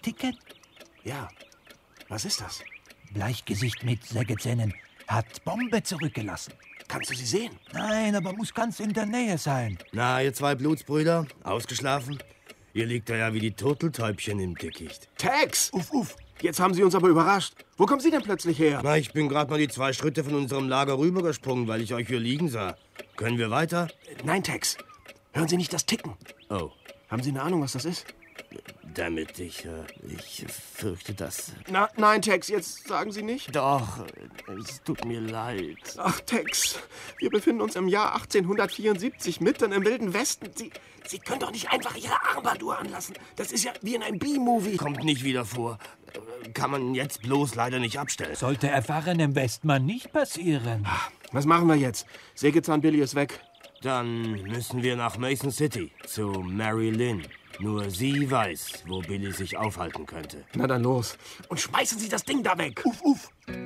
Ticket? Ja. Was ist das? Bleichgesicht mit Sägezähnen hat Bombe zurückgelassen. Kannst du sie sehen? Nein, aber muss ganz in der Nähe sein. Na, ihr zwei Blutsbrüder, ausgeschlafen? Ihr liegt da ja wie die Turteltäubchen im Dickicht. Tex! Uff. Jetzt haben Sie uns aber überrascht. Wo kommen Sie denn plötzlich her? Na, ich bin gerade mal die 2 Schritte von unserem Lager rübergesprungen, weil ich euch hier liegen sah. Können wir weiter? Nein, Tex. Hören Sie nicht das Ticken? Oh, Haben Sie eine Ahnung, was das ist? damit ich fürchte, dass... Nein, Tex, jetzt sagen Sie nicht. Doch, es tut mir leid. Ach, Tex, wir befinden uns im Jahr 1874 mitten im Wilden Westen. Sie können doch nicht einfach Ihre Armbanduhr anlassen. Das ist ja wie in einem B-Movie. Kommt nicht wieder vor. Kann man jetzt bloß leider nicht abstellen. Sollte erfahrenem Westmann nicht passieren. Was machen wir jetzt? Sägezahn Billy ist weg. Dann müssen wir nach Mason City, zu Mary Lynn. Nur sie weiß, wo Billy sich aufhalten könnte. Na dann los. Und schmeißen Sie das Ding da weg. Uff.